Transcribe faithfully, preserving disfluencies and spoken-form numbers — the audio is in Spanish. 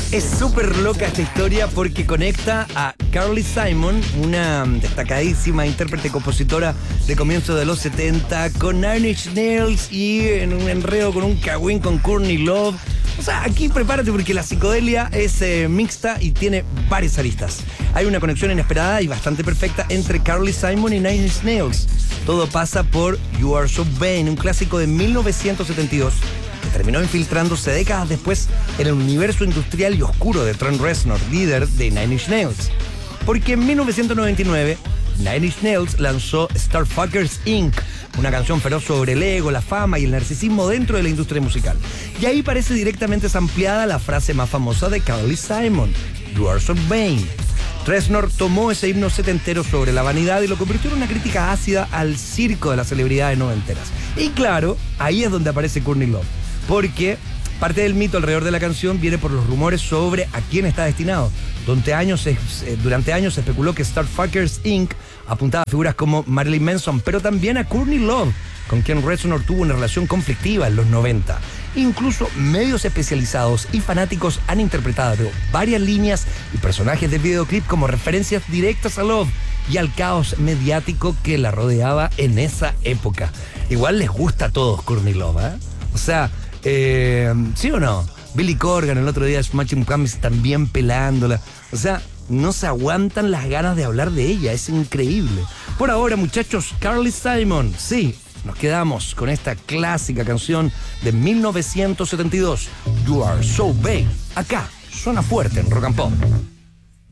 Es súper loca esta historia porque conecta a Carly Simon, una destacadísima intérprete y compositora de comienzos de los setenta, con Nine Inch Nails y en un enredo con un cagüín con Courtney Love. O sea, aquí prepárate porque la psicodelia es eh, mixta y tiene varias aristas. Hay una conexión inesperada y bastante perfecta entre Carly Simon y Nine Inch Nails. Todo pasa por You Are So Vain, un clásico de mil novecientos setenta y dos que terminó infiltrándose décadas después en el universo industrial y oscuro de Trent Reznor, líder de Nine Inch Nails. Porque en mil novecientos noventa y nueve, Nine Inch Nails lanzó Starfuckers incorporated, una canción feroz sobre el ego, la fama y el narcisismo dentro de la industria musical. Y ahí parece directamente ampliada la frase más famosa de Carly Simon, You Are So Vain. Reznor tomó ese himno setentero sobre la vanidad y lo convirtió en una crítica ácida al circo de las celebridades noventeras. Y claro, ahí es donde aparece Courtney Love, porque parte del mito alrededor de la canción viene por los rumores sobre a quién está destinado. Durante años se, durante años se especuló que Starfuckers incorporated apuntaba a figuras como Marilyn Manson, pero también a Courtney Love, con quien Reznor tuvo una relación conflictiva en los noventa. Incluso medios especializados y fanáticos han interpretado varias líneas y personajes del videoclip como referencias directas a Love y al caos mediático que la rodeaba en esa época. Igual les gusta a todos Courtney Love, ¿eh? O sea, eh, ¿sí o no? Billy Corgan el otro día, Smashing Pumpkins también pelándola. O sea, no se aguantan las ganas de hablar de ella, es increíble. Por ahora, muchachos, Carly Simon, sí, nos quedamos con esta clásica canción de mil novecientos setenta y dos, You Are So Vain. Acá, suena fuerte en Rock and Pop.